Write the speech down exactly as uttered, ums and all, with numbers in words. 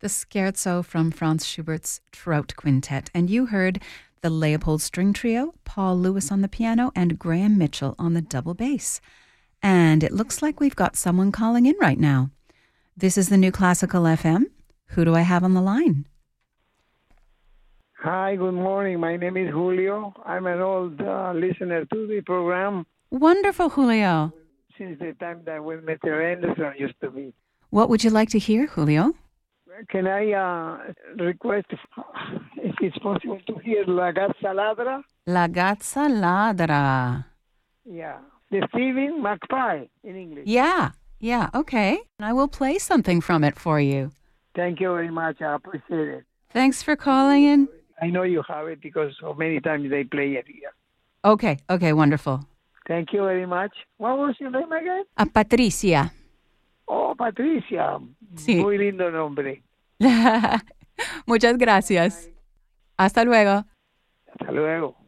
the scherzo from Franz Schubert's Trout Quintet. And you heard the Leopold String Trio, Paul Lewis on the piano, and Graham Mitchell on the double bass. And it looks like we've got someone calling in right now. This is the New Classical F M. Who do I have on the line? Hi, good morning. My name is Julio. I'm an old uh, listener to the program. Wonderful, Julio. Since the time that when Mister Anderson used to be. What would you like to hear, Julio? Can I uh, request, if it's possible, to hear La Gazza Ladra? La Gazza Ladra. Yeah. The Stephen McPie in English. Yeah, yeah, okay. I will play something from it for you. Thank you very much. I appreciate it. Thanks for calling in. I know you have it because so many times they play it here. Okay, okay, wonderful. Thank you very much. What was your name again? A Patricia. Oh, Patricia. Sí. Muy lindo nombre. Muchas gracias. Hasta luego. Hasta luego.